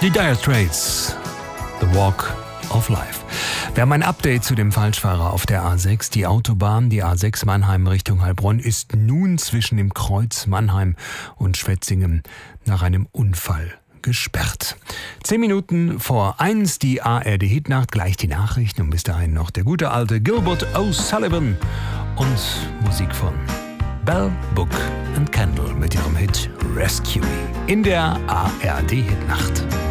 Die Dire Straits, The Walk of Life. Wir haben ein Update zu dem Falschfahrer auf der A6. Die Autobahn, die A6 Mannheim Richtung Heilbronn, ist nun zwischen dem Kreuz Mannheim und Schwetzingen nach einem Unfall gesperrt. 10 Minuten vor 1, die ARD-Hitnacht, gleich die Nachrichten und bis dahin noch der gute alte Gilbert O'Sullivan und Musik von Bell, Book and Candle mit ihrem Hit Rescue Me in der ARD-Hitnacht.